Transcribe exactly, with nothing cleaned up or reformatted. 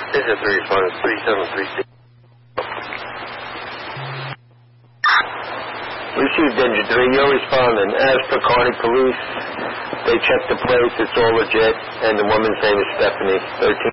This is three responders, three seven three six. Received engine three, you're responding. As per Kearney Police, they checked the plates, it's all legit, and the woman's name is Stephanie, thirteen